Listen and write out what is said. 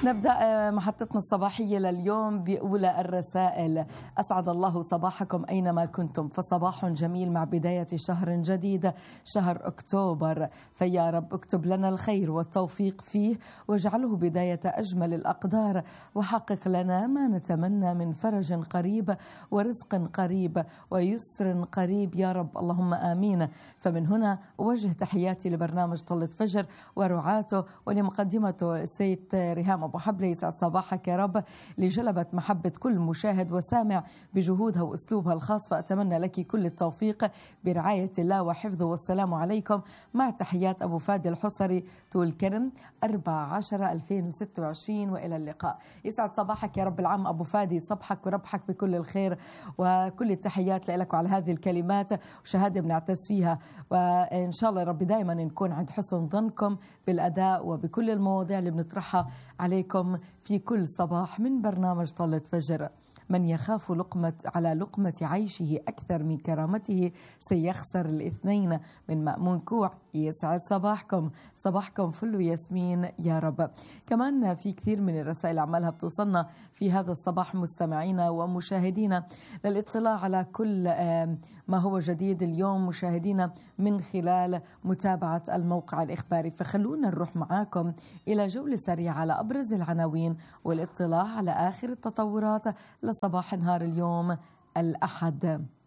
نبدأ محطتنا الصباحية لليوم بأولى الرسائل. أسعد الله صباحكم أينما كنتم، فصباح جميل مع بداية شهر جديد، شهر أكتوبر، فيا رب اكتب لنا الخير والتوفيق فيه واجعله بداية أجمل الأقدار، وحقق لنا ما نتمنى من فرج قريب ورزق قريب ويسر قريب يا رب، اللهم آمين. فمن هنا أوجه تحياتي لبرنامج طلة فجر ورعاته ولمقدمته السيد ريهام أبو حبلة. يسعد صباحك يا رب، اللي جلبت محبة كل مشاهد وسامع بجهودها وأسلوبها الخاص، فأتمنى لك كل التوفيق برعاية الله وحفظه. والسلام عليكم، مع تحيات أبو فادي الحصري، طول كرم 14/2026، وإلى اللقاء. يسعد صباحك يا رب العام أبو فادي، صبحك وربحك بكل الخير، وكل التحيات لك وعلى هذه الكلمات وشهادة بنعتز فيها، وإن شاء الله يا رب دائما نكون عند حسن ظنكم بالأداء وبكل المواضيع اللي بنطرحها عليكم في كل صباح من برنامج طلة فجر. من يخاف على لقمة عيشه أكثر من كرامته سيخسر الاثنين، من مأمون كوع. يسعد صباحكم، صباحكم فل ياسمين يا رب. كمان في كثير من الرسائل عمالها بتوصلنا في هذا الصباح مستمعينا ومشاهدينا للاطلاع على كل ما هو جديد اليوم، مشاهدينا من خلال متابعة الموقع الإخباري. فخلونا نروح معاكم إلى جولة سريعة على أبرز العناوين والاطلاع على آخر التطورات لصباح نهار اليوم الأحد.